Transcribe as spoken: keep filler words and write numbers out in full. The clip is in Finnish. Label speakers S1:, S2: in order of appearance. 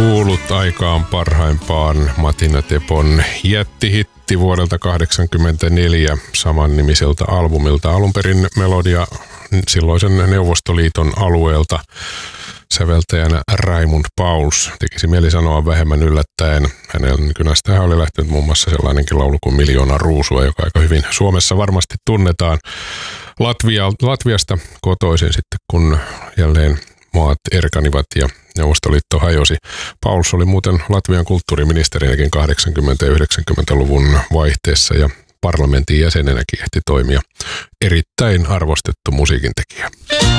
S1: kuullut aikaan parhaimpaan Matina Tepon jättihitti vuodelta kahdeksankymmentäneljä samannimiseltä albumilta. Alun perin melodia silloisen Neuvostoliiton alueelta, säveltäjänä Raimund Pauls. Tekisi mieli sanoa vähemmän yllättäen. Hänen kynästään oli lähtenyt muun muassa sellainenkin laulu kuin Miljoona ruusua, joka aika hyvin Suomessa varmasti tunnetaan. Latvia, Latviasta kotoisin sitten, kun jälleen maat erkanivat ja Neuvostoliitto hajosi. Pauls oli muuten Latvian kulttuuriministerinäkin kahdeksankymmentä- ja yhdeksänkymmentäluvun vaihteessa ja parlamentin jäsenenäkin ehti toimia. Erittäin arvostettu musiikintekijä.